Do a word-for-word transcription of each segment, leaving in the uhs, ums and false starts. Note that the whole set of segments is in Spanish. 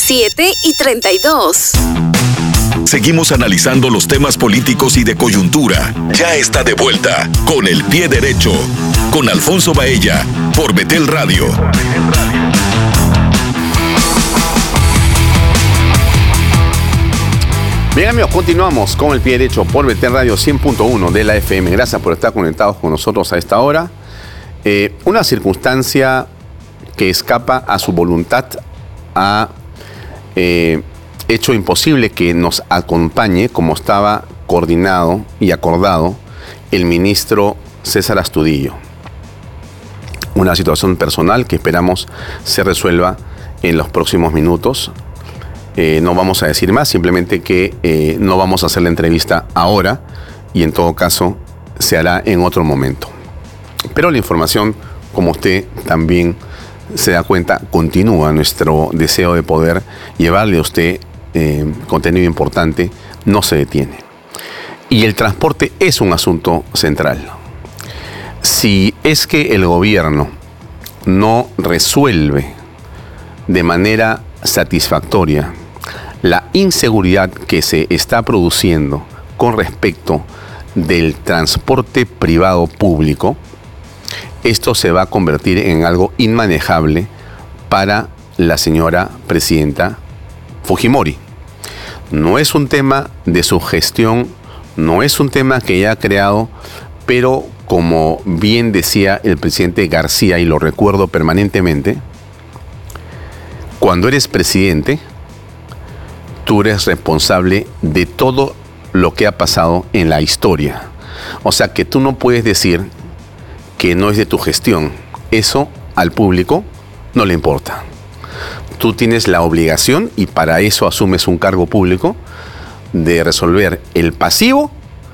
siete y treinta y dos. Seguimos analizando los temas políticos y de coyuntura. Ya está de vuelta Con el Pie Derecho, con Alfonso Baella, por Betel Radio. Bien, amigos, continuamos con El Pie Derecho por Betel Radio cien punto uno de la F M. Gracias por estar conectados con nosotros a esta hora. Eh, una circunstancia que escapa a su voluntad ha eh, hecho imposible que nos acompañe, como estaba coordinado y acordado, el ministro César Astudillo. Una situación personal que esperamos se resuelva en los próximos minutos. Eh, no vamos a decir más, simplemente que eh, no vamos a hacer la entrevista ahora y en todo caso se hará en otro momento. Pero la información, como usted también se da cuenta, continúa. Nuestro deseo de poder llevarle a usted eh, contenido importante no se detiene. Y el transporte es un asunto central. Si es que el gobierno no resuelve de manera satisfactoria la inseguridad que se está produciendo con respecto del transporte privado público, esto se va a convertir en algo inmanejable para la señora presidenta Fujimori. No es un tema de su gestión, no es un tema que ella ha creado, pero como bien decía el presidente García, y lo recuerdo permanentemente, cuando eres presidente, tú eres responsable de todo lo que ha pasado en la historia. O sea que tú no puedes decir que no es de tu gestión. Eso al público no le importa. Tú tienes la obligación, y para eso asumes un cargo público, de resolver el pasivo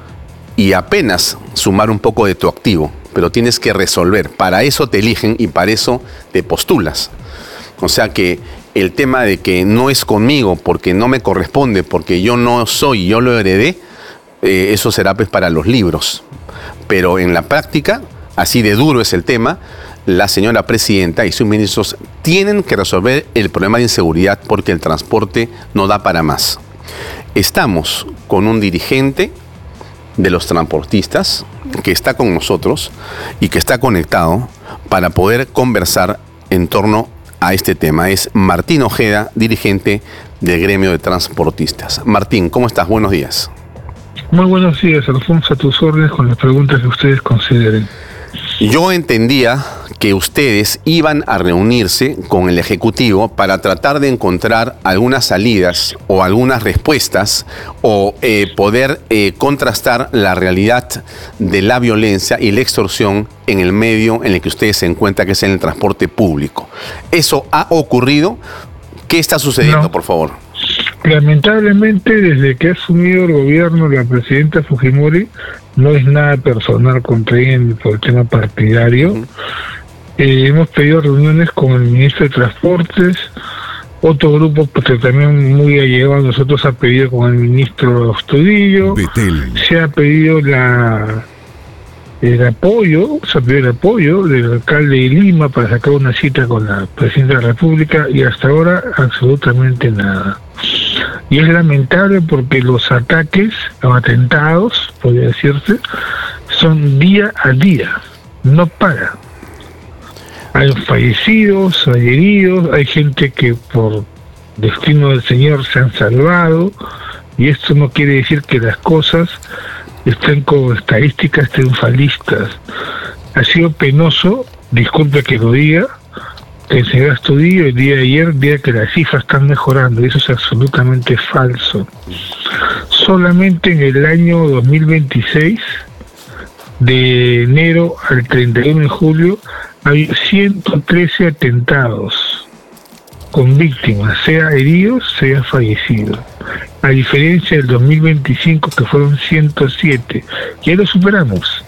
y apenas sumar un poco de tu activo. Pero tienes que resolver. Para eso te eligen y para eso te postulas. O sea que el tema de que no es conmigo, porque no me corresponde, porque yo no soy, yo lo heredé, eh, eso será pues para los libros. Pero en la práctica, así de duro es el tema, la señora presidenta y sus ministros tienen que resolver el problema de inseguridad porque el transporte no da para más. Estamos con un dirigente de los transportistas que está con nosotros y que está conectado para poder conversar en torno a este tema. Es Martín Ojeda, dirigente del gremio de transportistas. Martín, ¿cómo estás? Buenos días. Muy buenos días, Alfonso, a tus órdenes con las preguntas que ustedes consideren. Yo entendía que ustedes iban a reunirse con el Ejecutivo para tratar de encontrar algunas salidas o algunas respuestas o eh, poder eh, contrastar la realidad de la violencia y la extorsión en el medio en el que ustedes se encuentran, que es en el transporte público. ¿Eso ha ocurrido? ¿Qué está sucediendo, No. por favor? Lamentablemente, desde que ha asumido el gobierno la presidenta Fujimori, no es nada personal contra ella por el tema partidario. Uh-huh. Eh, hemos pedido reuniones con el ministro de Transportes, otro grupo que también muy allegado a nosotros ha pedido con el ministro Astudillo, Betel. Se ha pedido la el apoyo, se ha pedido el apoyo del alcalde de Lima para sacar una cita con la presidenta de la República y hasta ahora absolutamente nada. Y es lamentable porque los ataques o atentados, podría decirse, son día a día, no para. Hay fallecidos, hay heridos, hay gente que por destino del Señor se han salvado, y esto no quiere decir que las cosas estén con estadísticas triunfalistas. Ha sido penoso, disculpe que lo diga, que el señor Astudillo el día de ayer diga que las cifras están mejorando, y eso es absolutamente falso. Solamente en el año dos mil veintiséis, de enero al treinta y uno de julio, hay ciento trece atentados con víctimas, sea heridos, sea fallecidos. A diferencia del dos mil veinticinco, que fueron ciento siete. Ya lo superamos.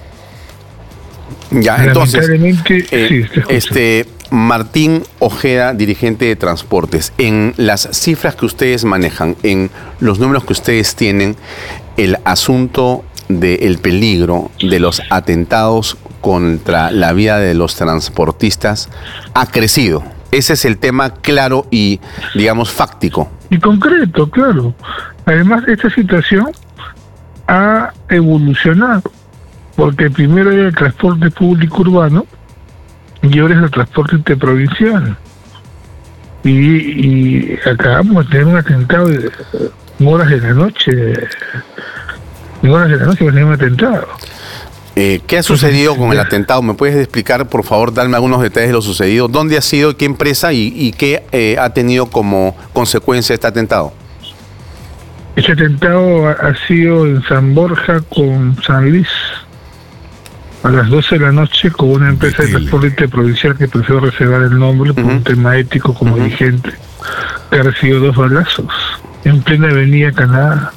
Ya, entonces, eh, sí, este Martín Ojeda, dirigente de transportes, en las cifras que ustedes manejan, en los números que ustedes tienen, el asunto del peligro de los atentados contra la vida de los transportistas ha crecido. Ese es el tema claro y, digamos, fáctico. Y concreto, claro. Además, esta situación ha evolucionado, porque primero era el transporte público urbano y ahora es el transporte interprovincial. Y, y acabamos de tener un atentado de, en horas de la noche, en horas de la noche va a tener un atentado. Eh, ¿Qué ha sucedido con el atentado? ¿Me puedes explicar, por favor, darme algunos detalles de lo sucedido? ¿Dónde ha sido, qué empresa y, y qué eh, ha tenido como consecuencia este atentado? Este atentado ha, ha sido en San Borja con San Luis a las doce de la noche con una empresa de transporte interprovincial que prefiero reservar el nombre por uh-huh. un tema ético como uh-huh. dirigente, que ha recibido dos balazos en plena avenida Canadá.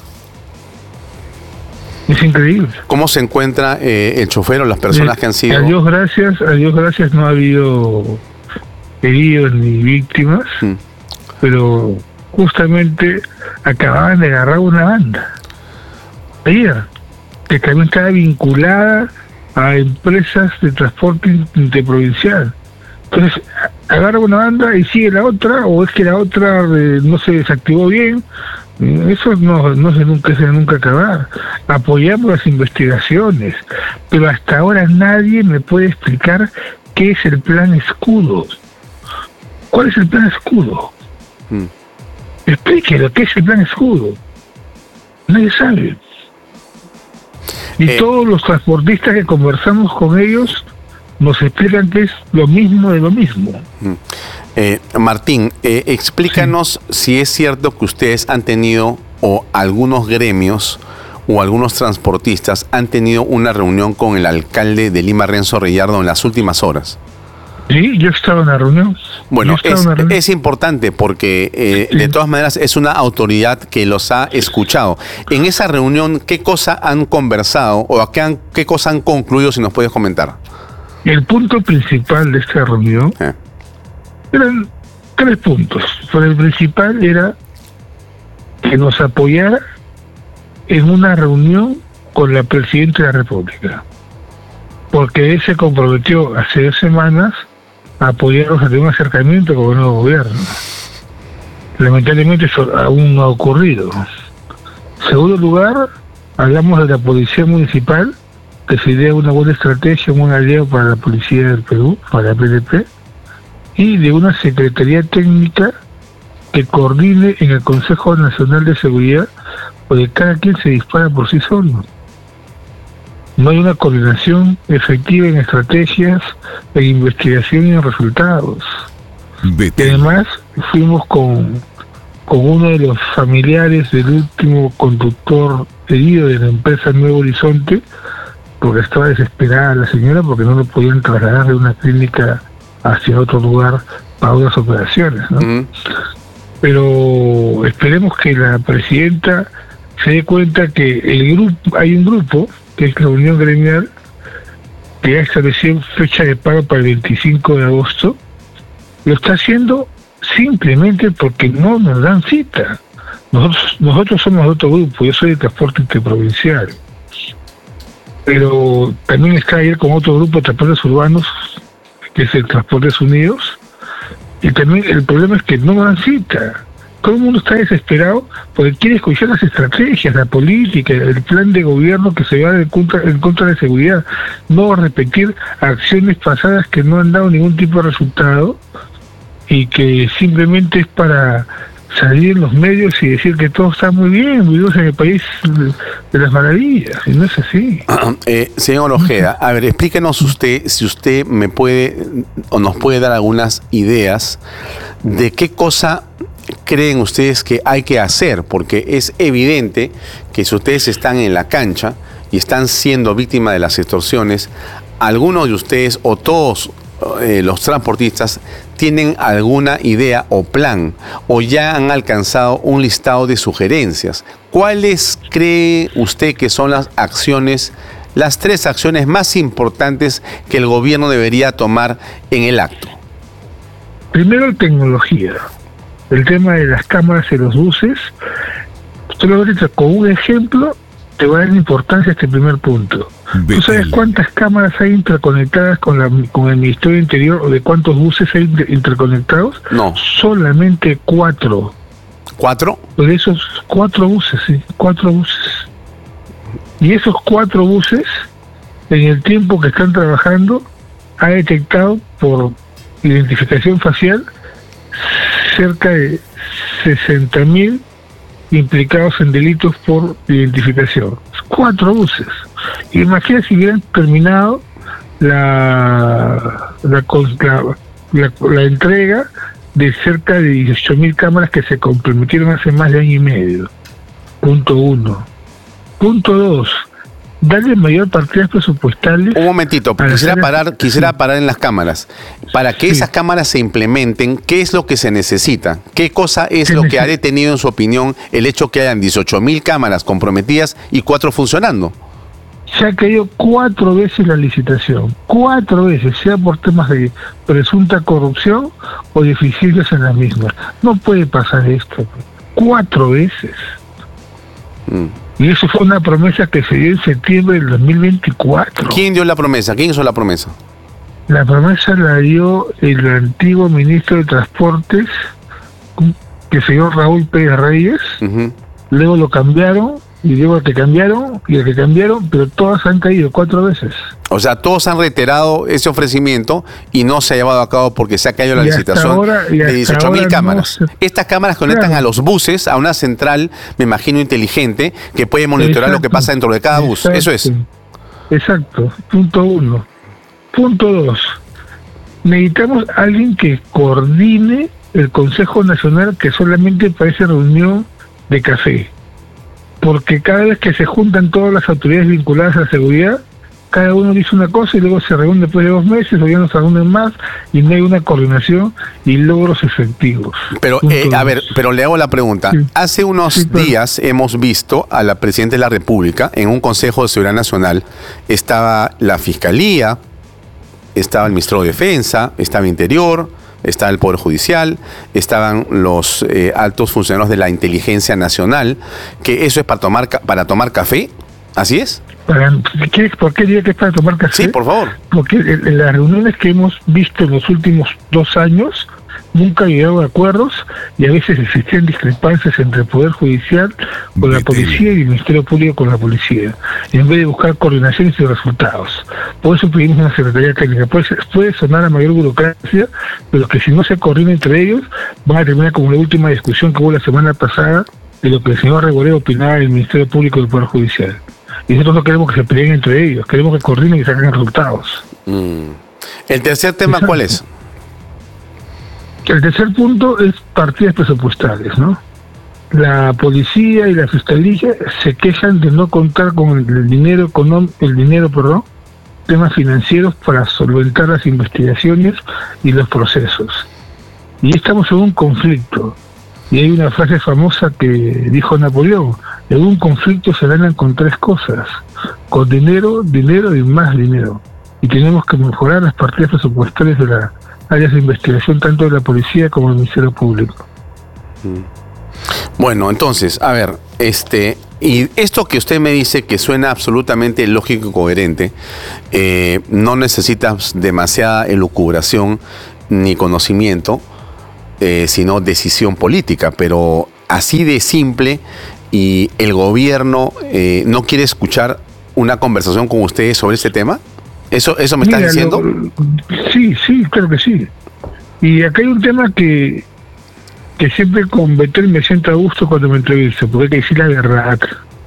Es increíble. ¿Cómo se encuentra eh, el chofer o las personas eh, que han sido? A Dios gracias, a Dios gracias no ha habido heridos ni víctimas, mm. pero justamente acababan de agarrar una banda. Ella, que también estaba vinculada a empresas de transporte interprovincial. Entonces, agarra una banda y sigue la otra, o es que la otra eh, no se desactivó bien. Eso no, no se nunca se nunca acabar. Apoyamos las investigaciones, pero hasta ahora nadie me puede explicar qué es el plan escudo. ¿Cuál es el plan escudo? Hmm. Explíquelo, ¿qué es el plan escudo? Nadie sabe. Y eh. todos los transportistas que conversamos con ellos nos explican que es lo mismo de lo mismo. Hmm. Eh, Martín, eh, explícanos sí. si es cierto que ustedes han tenido, o algunos gremios, o algunos transportistas han tenido una reunión con el alcalde de Lima, Renzo Reyardo, en las últimas horas. Sí, yo estaba en la reunión. Bueno, es, reunión. es importante porque eh, sí. de todas maneras es una autoridad que los ha escuchado. En esa reunión, ¿qué cosa han conversado o a qué, han, qué cosa han concluido, si nos puedes comentar? El punto principal de esta reunión eh. eran tres puntos. Pero el principal era que nos apoyara en una reunión con la Presidenta de la República, porque él se comprometió hace dos semanas a apoyarnos a tener un acercamiento con el nuevo gobierno. Lamentablemente eso aún no ha ocurrido. En segundo lugar, hablamos de la Policía Municipal, que sería una buena estrategia, un aliado para la Policía del Perú, para la P D P, y de una Secretaría Técnica que coordine en el Consejo Nacional de Seguridad, porque cada quien se dispara por sí solo. No hay una coordinación efectiva en estrategias, en investigación y en resultados. Vete. Y además fuimos con, con uno de los familiares del último conductor herido de la empresa Nuevo Horizonte, porque estaba desesperada la señora porque no lo podían trasladar de una clínica hacia otro lugar para otras operaciones, ¿no? Uh-huh. Pero esperemos que la presidenta se dé cuenta que el grupo, hay un grupo que es la Unión Gremial, que ya estableció fecha de pago para el veinticinco de agosto, lo está haciendo simplemente porque no nos dan cita. Nosotros, nosotros somos otro grupo, yo soy de transporte interprovincial, pero también está ayer con otro grupo de transportes urbanos, que es el Transportes Unidos, y también el problema es que no nos dan cita. Todo el mundo está desesperado porque quiere escuchar las estrategias, la política, el plan de gobierno que se va en contra, en contra de seguridad, no repetir acciones pasadas que no han dado ningún tipo de resultado y que simplemente es para salir en los medios y decir que todo está muy bien, vivimos en el país de las maravillas, y no es así. Eh, señor Ojeda, a ver, explíquenos usted, si usted me puede o nos puede dar algunas ideas de qué cosa creen ustedes que hay que hacer, porque es evidente que si ustedes están en la cancha y están siendo víctimas de las extorsiones, algunos de ustedes o todos eh, los transportistas tienen alguna idea o plan, o ya han alcanzado un listado de sugerencias. ¿Cuáles cree usted que son las acciones, las tres acciones más importantes que el gobierno debería tomar en el acto? Primero, tecnología. El tema de las cámaras en los buses, usted lo dicho con un ejemplo te voy a dar importancia a este primer punto. Betel. ¿Tú sabes cuántas cámaras hay interconectadas con, la, con el Ministerio del Interior o de cuántos buses hay interconectados? No. Solamente cuatro. ¿Cuatro? De esos cuatro buses, sí, cuatro buses. Y esos cuatro buses, en el tiempo que están trabajando, ha detectado por identificación facial cerca de sesenta mil implicados en delitos por identificación. Cuatro buses. Imagina si hubieran terminado la la, la, la, la entrega de cerca de dieciocho mil cámaras que se comprometieron hace más de año y medio. Punto uno. Punto dos. Darle mayor partidas presupuestales. Un momentito, quisiera parar, quisiera parar en las cámaras. Para que Sí. esas cámaras se implementen, ¿qué es lo que se necesita? ¿Qué cosa es Se lo que ha necesita- detenido, en su opinión, el hecho que hayan dieciocho mil cámaras comprometidas y cuatro funcionando? Se ha caído cuatro veces la licitación, cuatro veces, sea por temas de presunta corrupción o deficiencias en las mismas. No puede pasar esto, cuatro veces. Mm. Y eso fue una promesa que se dio en septiembre del dos mil veinticuatro. ¿Quién dio la promesa? ¿Quién hizo la promesa? La promesa la dio el antiguo ministro de Transportes, que se dio Raúl Pérez Reyes. Ujú. Luego lo cambiaron, y luego el que cambiaron, y el que cambiaron, pero todas han caído cuatro veces. O sea, todos han reiterado ese ofrecimiento y no se ha llevado a cabo porque se ha caído la Y hasta licitación ahora- y de hasta dieciocho mil ahora no cámaras. se- Estas cámaras conectan Claro. a los buses a una central, me imagino, inteligente, que puede monitorar lo que Exacto. pasa dentro de cada bus. Exacto. Eso es. Exacto. Punto uno. Punto dos. Necesitamos alguien que coordine el Consejo Nacional, que solamente parece reunión de café. Porque cada vez que se juntan todas las autoridades vinculadas a la seguridad, cada uno dice una cosa y luego se reúne después de dos meses, o ya no se reúnen más, y no hay una coordinación y logros efectivos. Pero, Punto eh, a dos. ver, pero le hago la pregunta. Sí. Hace unos Sí, claro. días hemos visto a la Presidenta de la República en un Consejo de Seguridad Nacional. Estaba la Fiscalía, estaba el Ministerio de Defensa, estaba Interior, estaba el Poder Judicial, estaban los eh, altos funcionarios de la Inteligencia Nacional, que eso es para tomar, ca- para tomar café, ¿así es? Para, ¿qué- ¿Por qué diría que es para tomar café? Sí, por favor. Porque en en las reuniones que hemos visto en los últimos dos años nunca ha llegado a acuerdos y a veces existen discrepancias entre el Poder Judicial con la Betel. policía y el Ministerio Público con la policía, en vez de buscar coordinaciones y resultados. Por eso pedimos una Secretaría Técnica. Puede, ser- puede sonar a mayor burocracia, pero que si no se coordina entre ellos, van a terminar como la última discusión que hubo la semana pasada de lo que el señor Rebolero opinaba del Ministerio Público y del Poder Judicial. Y nosotros no queremos que se peleen entre ellos, queremos que coordinen y saquen resultados. Mm. El tercer tema, Exacto. ¿cuál es? El tercer punto es partidas presupuestarias, ¿no? La policía y la fiscalía se quejan de no contar con el dinero económico, el dinero, perdón, temas financieros para solventar las investigaciones y los procesos. Y estamos en un conflicto. Y hay una frase famosa que dijo Napoleón: en un conflicto se ganan con tres cosas: con dinero, dinero y más dinero. Y tenemos que mejorar las partidas presupuestarias de las áreas de investigación, tanto de la policía como del Ministerio Público. Bueno, entonces, a ver, este, y esto que usted me dice que suena absolutamente lógico y coherente, eh, no necesitas demasiada elucubración ni conocimiento, eh, sino decisión política, pero así de simple, y el gobierno eh, no quiere escuchar una conversación con ustedes sobre este tema. ¿Eso, eso me estás Mira, diciendo? lo- sí, sí, claro que sí. Y acá hay un tema que, que siempre con Betel me siento a gusto cuando me entrevisto, porque hay que decir la verdad.